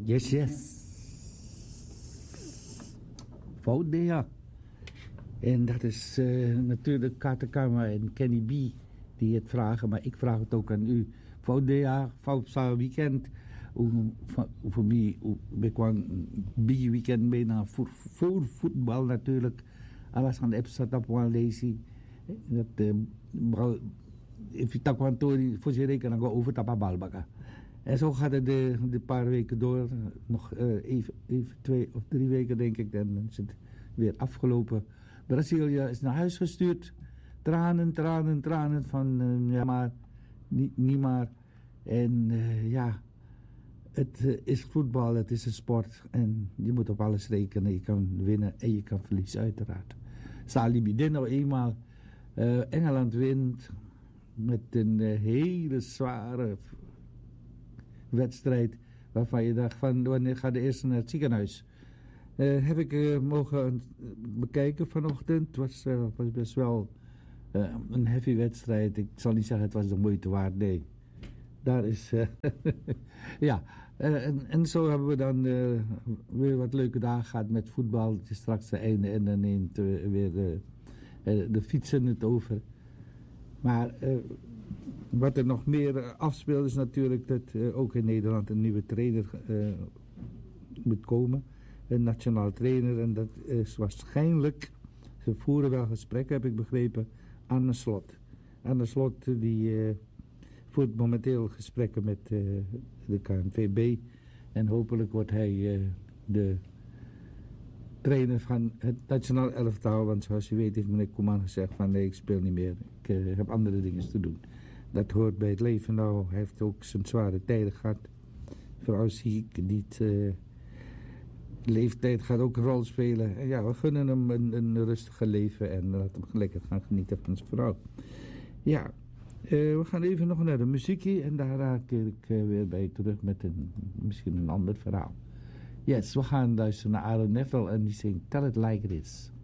Yes, yes. Fout, ja. En dat is natuurlijk Katerkammer en Kenny B die het vragen, maar ik vraag het ook aan u. Fout, ja, fout zou weekend. Voor mij, ik kwam weekend bijna voor voetbal natuurlijk. Alles aan de app staat op een lazy. Dat if je tak want voor je rekenen gaan over tapa balbaga. En zo gaat het de paar weken door. Nog even 2 of 3 weken denk ik. Dan is het weer afgelopen. Brazilië is naar huis gestuurd. Tranen van ja maar, niet maar. En ja, het is voetbal, het is een sport. En je moet op alles rekenen. Je kan winnen en je kan verliezen uiteraard. Salibidin nou eenmaal. Engeland wint met een hele zware wedstrijd waarvan je dacht van wanneer gaat de eerste naar het ziekenhuis. Heb ik mogen bekijken vanochtend. Het was best wel een heavy wedstrijd. Ik zal niet zeggen het was de moeite waard, nee. Daar is ja. En zo hebben we dan weer wat leuke dagen gehad met voetbal. Het is straks het einde en dan neemt weer de fietsen het over. Maar wat er nog meer afspeelt is natuurlijk dat ook in Nederland een nieuwe trainer moet komen. Een nationaal trainer. En dat is waarschijnlijk, ze voeren wel gesprekken heb ik begrepen, Arne Slot. Arne Slot die voert momenteel gesprekken met de KNVB. En hopelijk wordt hij de trainer van het nationaal elftal. Want zoals je weet heeft meneer Koeman gezegd van nee, ik speel niet meer. Ik heb andere dingen te doen. Dat hoort bij het leven nou. Hij heeft ook zijn zware tijden gehad. Vooral ziek, niet. Leeftijd gaat ook een rol spelen. En ja, we gunnen hem een rustige leven en laten hem lekker gaan genieten van zijn vrouw. Ja, we gaan even nog naar de muziekje en daarna keer ik weer bij terug met misschien een ander verhaal. Yes, we gaan luisteren naar Aaron Neville en die zingt Tell It Like It Is.